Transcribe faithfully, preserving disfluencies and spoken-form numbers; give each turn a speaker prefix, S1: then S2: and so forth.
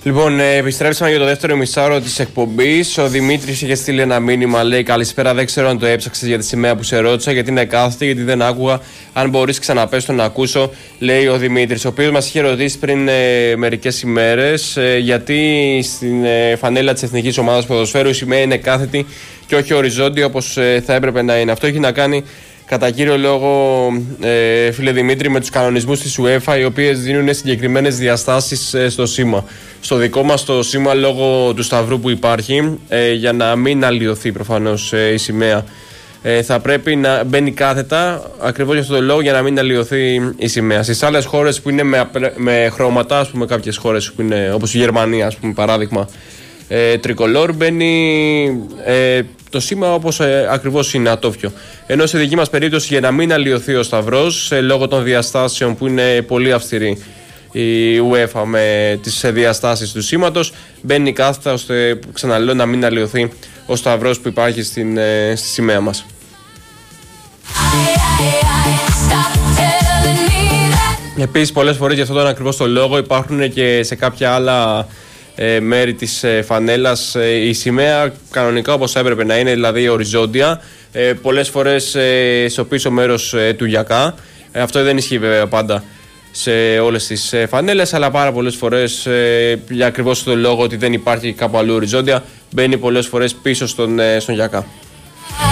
S1: Λοιπόν, ε, επιστρέψαμε για το δεύτερο μισάωρο της εκπομπής. Ο Δημήτρης είχε στείλει ένα μήνυμα, λέει: καλησπέρα, δεν ξέρω αν το έψαξες για τη σημαία που σε ρώτησα, γιατί είναι κάθετη, γιατί δεν άκουγα. Αν μπορείς ξαναπες το να ακούσω, λέει ο Δημήτρης, ο οποίος μας είχε ρωτήσει πριν ε, μερικές ημέρες ε, γιατί στην ε, φανέλα της Εθνικής Ομάδας Ποδοσφαίρου η σημαία είναι κάθετη και όχι οριζόντια όπως ε, θα έπρεπε να είναι. Αυτό έχει να κάνει κατά κύριο λόγο, ε, φίλε Δημήτρη, με τους κανονισμούς της UEFA, οι οποίες δίνουν συγκεκριμένες διαστάσεις ε, στο σήμα. Στο δικό μας το σήμα, λόγω του σταυρού που υπάρχει, ε, για να μην αλλοιωθεί προφανώς ε, η σημαία, ε, θα πρέπει να μπαίνει κάθετα, ακριβώς για αυτόν τον λόγο, για να μην αλλοιωθεί η σημαία. Στις άλλες χώρες που είναι με, με χρώματα, ας πούμε κάποιες χώρες που είναι, όπως η Γερμανία, ας πούμε, παράδειγμα, ε, τρικολόρ, μπαίνει ε, το σήμα όπως ε, ακριβώς είναι, ατόφιο. Ενώ σε δική μας περίπτωση, για να μην αλλοιωθεί ο σταυρός, ε, λόγω των διαστάσεων που είναι πολύ αυστηρή η UEFA με τις διαστάσεις του σήματος, μπαίνει κάθετα ώστε, ξαναλέω, να μην αλλοιωθεί ο σταυρός που υπάρχει στην, ε, στη σημαία μας. Επίσης, πολλές φορές για αυτόν τον ακριβώς τον λόγο υπάρχουν και σε κάποια άλλα ε, μέρη της ε, φανέλας ε, η σημαία κανονικά όπως έπρεπε να είναι, δηλαδή οριζόντια, ε, πολλές φορές ε, στο πίσω μέρος ε, του γιακά. Ε, αυτό δεν ισχύει βέβαια πάντα σε όλες τις ε, φανέλες, αλλά πάρα πολλές φορές ε, για ακριβώς τον λόγο ότι δεν υπάρχει κάπου αλλού οριζόντια, μπαίνει πολλές φορές πίσω στον, ε, στον γιακά.